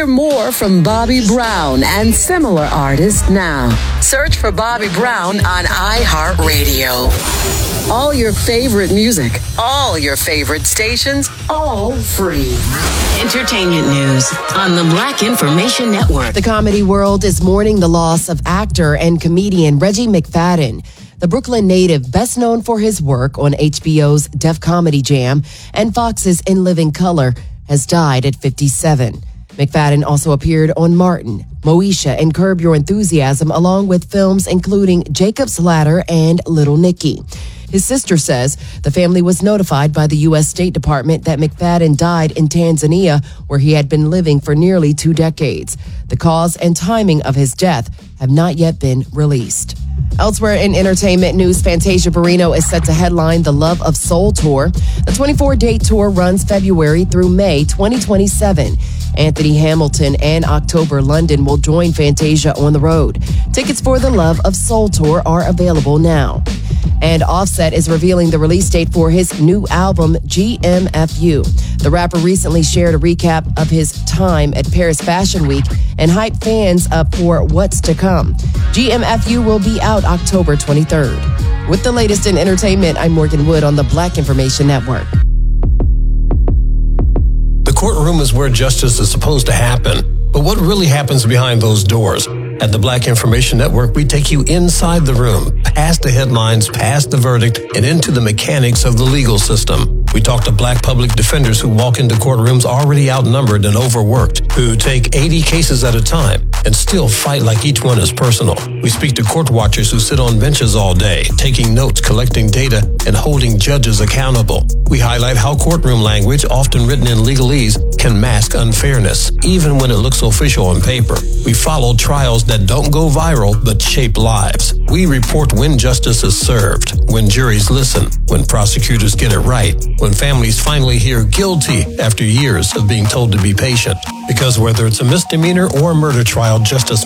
more from Bobby Brown and similar artists now. Search for Bobby Brown on iHeartRadio. All your favorite music, all your favorite stations, all free. Entertainment news on the Black Information Network. The comedy world is mourning the loss of actor and comedian Reggie McFadden. The Brooklyn native, best known for his work on HBO's Def Comedy Jam and Fox's In Living Color, has died at 57. McFadden also appeared on Martin, Moesha, and Curb Your Enthusiasm, along with films including Jacob's Ladder and Little Nicky. His sister says the family was notified by the U.S. State Department that McFadden died in Tanzania, where he had been living for nearly 2 decades. The cause and timing of his death have not yet been released. Elsewhere in entertainment news, Fantasia Barrino is set to headline the Love of Soul Tour. The 24-date tour runs February through May 2027. Anthony Hamilton and October London will join Fantasia on the road. Tickets for the Love of Soul Tour are available now. And Offset is revealing the release date for his new album, GMFU. The rapper recently shared a recap of his time at Paris Fashion Week and hyped fans up for what's to come. GMFU will be out October 23rd. With the latest in entertainment, I'm Morgan Wood on the Black Information Network. The courtroom is where justice is supposed to happen. But what really happens behind those doors? At the Black Information Network, we take you inside the room, past the headlines, past the verdict, and into the mechanics of the legal system. We talk to Black public defenders who walk into courtrooms already outnumbered and overworked, who take 80 cases at a time and still fight like each one is personal. We speak to court watchers who sit on benches all day, taking notes, collecting data, and holding judges accountable. We highlight how courtroom language, often written in legalese, can mask unfairness, even when it looks official on paper. We follow trials that don't go viral but shape lives. We report when justice is served, when juries listen, when prosecutors get it right, when families finally hear guilty after years of being told to be patient. Because whether it's a misdemeanor or a murder trial, justice